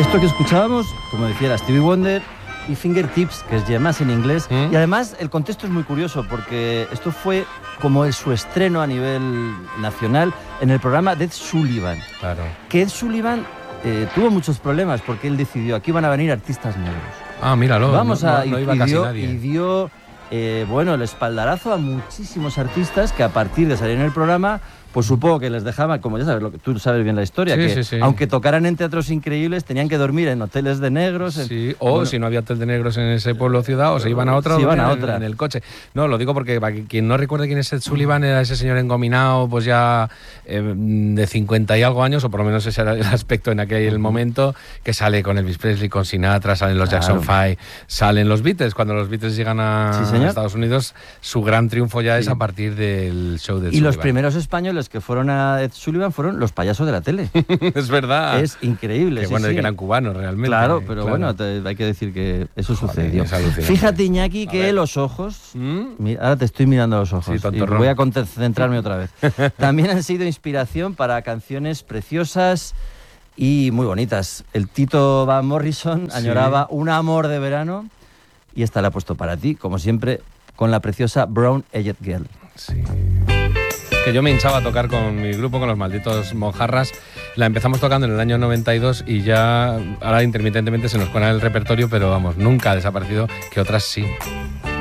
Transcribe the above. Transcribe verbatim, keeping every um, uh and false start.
Esto que escuchábamos, como decía, era Stevie Wonder y Fingertips, que es Yemas en inglés. ¿Mm? Y además el contexto es muy curioso porque esto fue como el, su estreno a nivel nacional en el programa de Ed Sullivan. Claro. Que Ed Sullivan eh, tuvo muchos problemas porque él decidió, aquí van a venir artistas negros. Ah, míralo. Vamos no, a... no, no y, iba y casi dio, nadie. Y dio eh, bueno, el espaldarazo a muchísimos artistas que a partir de salir en el programa... Pues supongo que les dejaban, como ya sabes, lo que tú sabes bien la historia, sí, que sí, sí. aunque tocaran en teatros increíbles, tenían que dormir en hoteles de negros. En, sí, o bueno, si no había hotel de negros en ese pueblo o ciudad, o se iban a otra, se o iban a en, otra. en el coche. No, lo digo porque para quien no recuerde quién es Ed Sullivan, era ese señor engominado, pues ya eh, de cincuenta y algo años, o por lo menos ese era el aspecto en aquel uh-huh. momento, que sale con Elvis Presley, con Sinatra, salen los claro. Jackson Five, salen los Beatles. Cuando los Beatles llegan a sí, Estados Unidos, su gran triunfo ya sí. es a partir del show de Ed Y Sullivan. los primeros españoles que fueron a Ed Sullivan fueron los payasos de la tele. Es verdad. Es increíble. Que sí, bueno, sí. que eran cubanos realmente. Claro, pero claro. bueno, te, hay que decir que eso Joder, sucedió. Fíjate, Iñaki, a que ver. los ojos... ¿Mm? Mira, ahora te estoy mirando a los ojos. Sí, y voy a concentrarme otra vez. También han sido inspiración para canciones preciosas y muy bonitas. El Tito Van Morrison añoraba sí. un amor de verano y esta la ha puesto para ti, como siempre, con la preciosa Brown Eyed Girl. Sí. Que yo me hinchaba a tocar con mi grupo, con los malditos Mojarras. La empezamos tocando en el año noventa y dos y ya ahora intermitentemente se nos cuela el repertorio, pero vamos, nunca ha desaparecido, que otras sí.